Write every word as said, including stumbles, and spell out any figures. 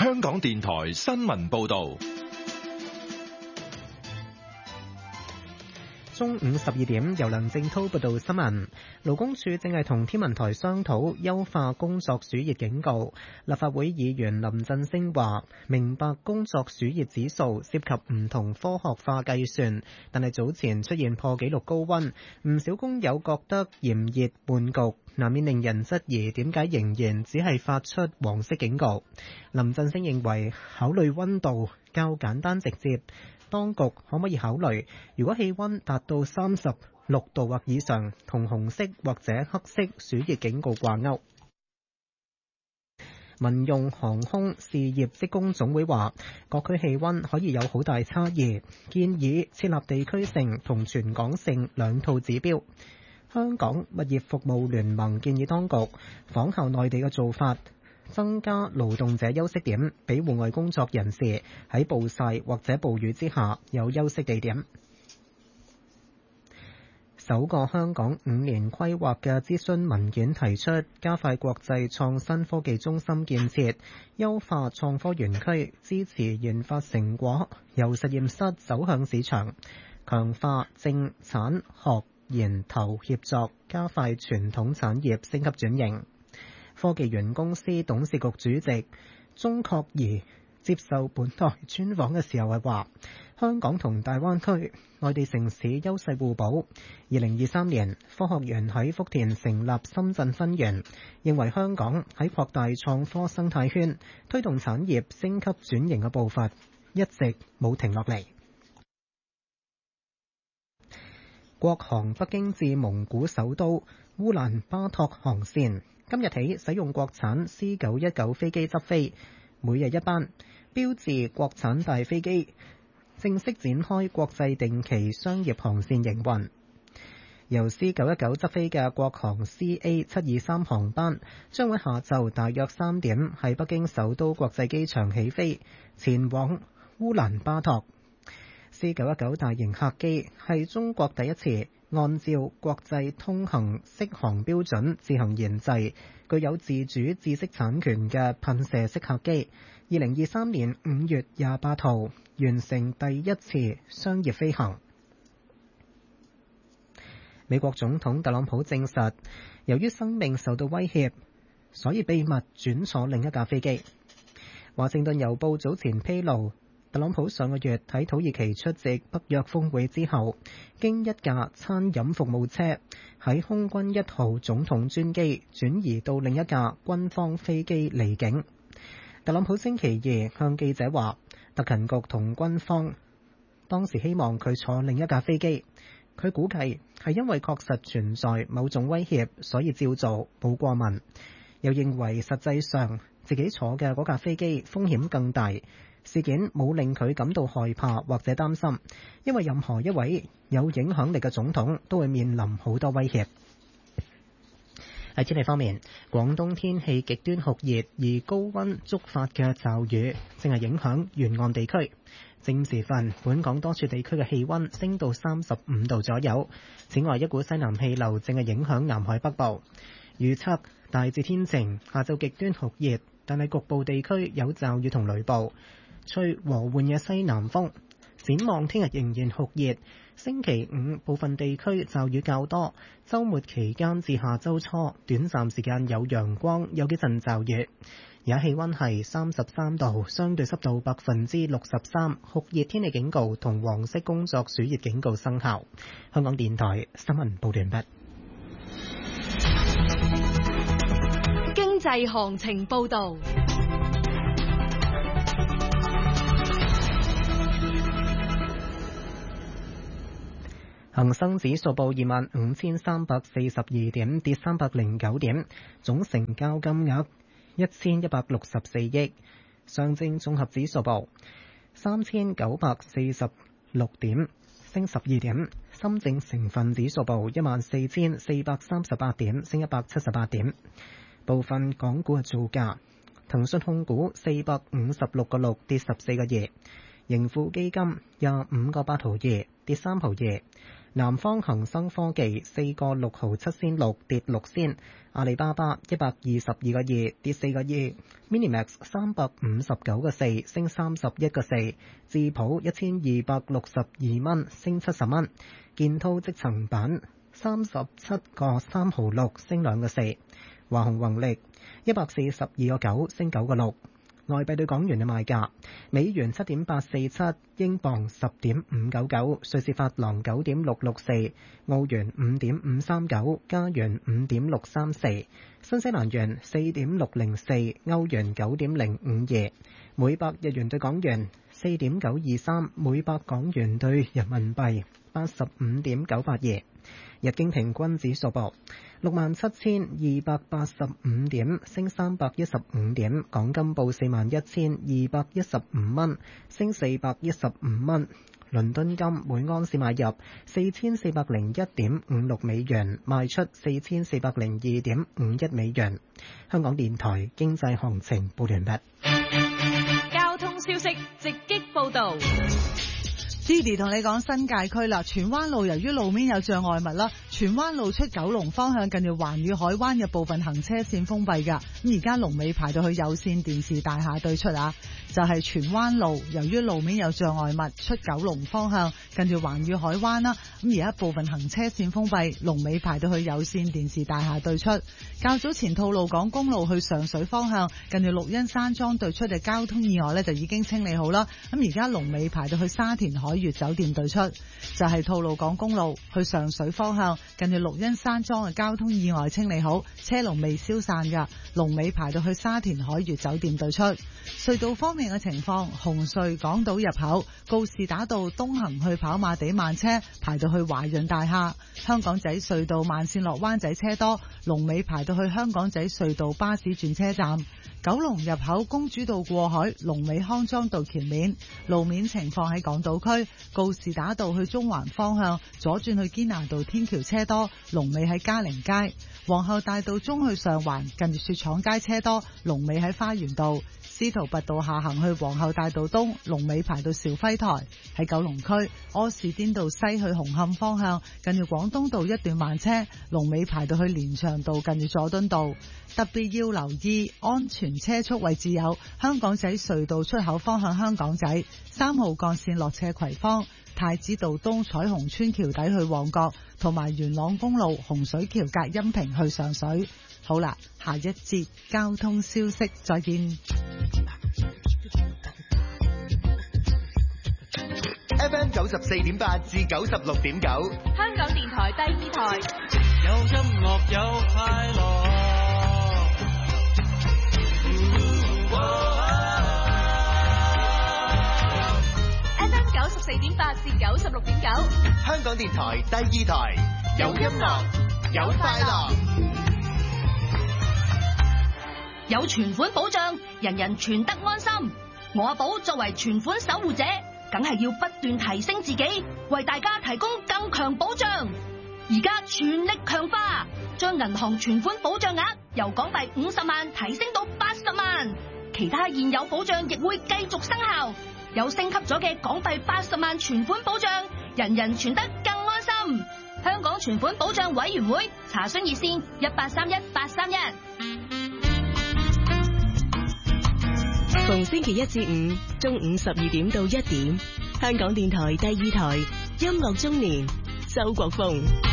香港電台新聞報道。 中午十二點，由梁正滔報道新聞。勞工處正係同天文台商討優化工作暑熱警告。立法會議員林振昇話：明白工作暑熱指數涉及唔同科學化計算，但係早前出現破紀錄高溫，唔少工友覺得炎熱悶局，難免令人質疑點解仍然只係發出黃色警告。林振昇認為考慮溫度較簡單直接。當局可唔可以考慮，如果氣溫達到三十六度或以上，同紅色或者黑色暑熱警告掛鈎？民用航空事業職工總會話，各區氣溫可以有好大差異，建議設立地區性同全港性兩套指標。香港物業服務聯盟建議當局仿效內地嘅做法，增加勞動者休息點，俾戶外工作人士喺暴曬或者暴雨之下有休息地點。首個香港五年規劃嘅諮詢文件提出，加快國際創新科技中心建設，優化創科園區，支持研發成果由實驗室走向市場，強化政產學研投協作，加快傳統產業升級轉型。科技園公司董事局主席鍾確儀接受本台專訪嘅時候係話，香港同大灣區內地城市優勢互補。二零二三年，科學園喺福田成立深圳分園，認為香港喺擴大創科生態圈、推動產業升級轉型嘅步伐一直冇停落嚟。國航北京至蒙古首都烏蘭巴托航線今日起使用國產 C 九一九飛機執飛，每日一班，標誌國產大飛機正式展開國際定期商業航線營運。由 C 九一九執飛嘅國航 C A 七二三航班將會下晝大約三點喺北京首都國際機場起飛，前往烏蘭巴托。C 九一九大型客機係中國第一次按照國際通行適航標準自行研製、具有自主知識產權嘅噴射式客機，二零二三年五月廿八號完成第一次商業飛行。美國總統特朗普證實，由於生命受到威脅，所以秘密轉坐另一架飛機。華盛頓郵報早前披露，特朗普上個月喺土耳其出席北約峰會之後，經一架餐飲服務車喺空軍一號總統專機轉移到另一架軍方飛機離境。特朗普星期二向記者話，特勤局同軍方當時希望佢坐另一架飛機，佢估計係因為確實存在某種威脅，所以照做，冇過問。又認為實際上自己坐嘅嗰架飛機風險更大。事件冇令佢感到害怕或者擔心，因為任何一位有影響力嘅總統都會面臨好多威脅。喺天氣方面，廣東天氣極端酷熱，而高溫觸發嘅驟雨正係影響沿岸地區。正午時分，本港多處地區嘅氣溫升到三十五度左右。此外，一股西南氣流正係影響南海北部。預測大致天晴，下晝極端酷熱，但係局部地區有驟雨同雷暴。吹和緩嘅西南風，展望聽日仍然酷熱。星期五部分地區驟雨較多，週末期間至下週初短暫時間有陽光，有幾陣驟雨。而家氣溫係三十三度，相對濕度百分之六十三，酷熱天氣警告同黃色工作暑熱警告生效。香港電台新聞報道完畢。 經濟行情報道。 恒生指數報二萬五千三百四十二點，跌三百零九點，總成交金額一千一百六十四億。上證綜合指數報三千九百四十六點，升十二點。深證成分指數報一萬四千四百三十八點，升一百七十八點。部分港股嘅造價：騰訊控股四百五十六個六，跌十四個二；盈富基金廿五個八毫二，跌三毫二。 南方恒生科技四個六毫七仙六跌六仙，阿里巴巴一百二十二個二跌四個二 ，Minimax 三百五十九個四升三十一個四，智普一千二百六十二蚊升七十蚊，建滔積層板三十七個三毫六升兩個四，華虹宏力一百四十二個九升九個六。外幣對港元嘅賣價：美元七點八四七，英鎊十點五九九，瑞士法郎九點六六四，澳元五點五三九，加元五點六三四，新西蘭元四點六零四，歐元九點零五二，每百日元對港元四點九二三，每百港元對人民幣八十五點九八二。日經平均指數報六萬七千二百八十五點，升三百一十五點。港金報四萬一千二百一十五蚊，升四百一十五蚊。倫敦金每盎司買入四千四百零一點五六美元，賣出四千四百零二點五一美元。香港電台經濟行情報完畢。 交通消息直擊報道。 Didi 同你講新界區啦，荃灣路由於路面有障礙物啦，荃灣路出九龍方向近住環宇海灣嘅部分行車線封閉㗎。咁而家龍尾排到去有線電視大廈對出啊，就係荃灣路由於路面有障礙物出九龍方向近住環宇海灣啦。咁而家部分行車線封閉，龍尾排到去有線電視大廈對出。較早前吐露港公路去上水方向近住綠茵山莊對出嘅交通意外呢，就已經清理好啦。咁而家龍尾排到去沙田海悅酒店對出，就係吐露港公路去上水方向近住綠茵山莊嘅交通意外清理好，車龍未消散㗎，龍尾排到去沙田海悅酒店對出。隧道方面嘅情況，紅隧港島入口告士打道東行去跑馬地慢車排到去華潤大廈，香港仔隧道慢線落灣仔車多，龍尾排到去香港仔隧道巴士轉車站。九龍入口公主道過海，龍尾康莊道橋面。路面情況喺港島區告士打道去中環方向左轉去堅拿道天橋車多，龍尾喺嘉陵街。皇后大道中去上環近住雪廠街車多，龍尾喺花園道。司徒拔道下行去皇后大道東，龍尾排到肇輝台。喺九龍區柯士甸道西去紅磡方向近住廣東道一段慢車，龍尾排到去連翔道近住佐敦道。特別要留意安全車速位置有香港仔隧道出口方向香港仔，三號幹線落斜葵芳，太子道東彩虹村橋底去旺角，同埋元朗公路洪水橋隔音屏去上水。好啦，下一節交通消息再見。 F M 九十四點八至九十六點九， 香港電台第二台， 有音樂有快樂。 F M 九十四點八至九十六點九， 香港電台第二台，有音樂有快樂。 有存款保障，人人存得安心。我阿寶作為存款守護者，梗係要不斷提升自己，為大家提供更強保障。而家全力強化，將銀行存款保障額由港幣五十萬提升到八十萬，其他現有保障亦會繼續生效。有升級咗嘅港幣八十萬存款保障，人人存得更安心。香港存款保障委員會查詢熱線一八三一八三一。 逢星期一至五中午十二點到一點，香港電台第二台音樂中年，周國鳳。